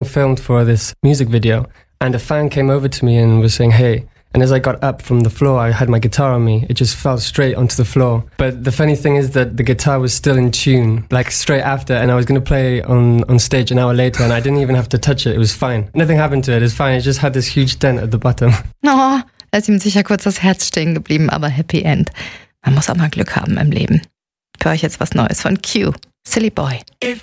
filmed for this music video, and a fan came over to me and was saying, hey. And as I got up from the floor, I had my guitar on me. It just fell straight onto the floor. But the funny thing is that the guitar was still in tune, like straight after, and I was going to play on stage an hour later, and I didn't even have to touch it. It was fine. Nothing happened to it. It's fine. It just had this huge dent at the bottom. Oh, da ist ihm sicher kurz das Herz stehen geblieben, aber Happy End. Man muss auch mal Glück haben im Leben. Für euch jetzt was Neues von Q, Silly Boy.